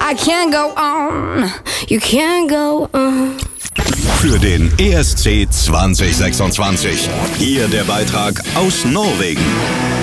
I can't go on, you can't go on. Für den ESC 2026. Hier der Beitrag aus Norwegen.